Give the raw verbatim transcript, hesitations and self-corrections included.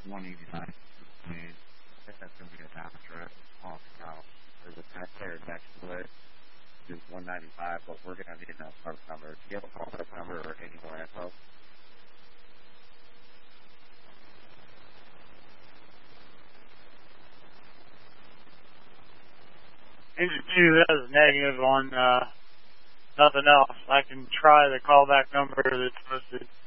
one eighty-nine. I think that's going to be a downstrip off now. There's a taxpayer next to it. It's one ninety-five, but we're going to need that part number. Do you have a call part number or any more info? Engine two has a negative on uh, nothing else. I can try the callback number that's posted.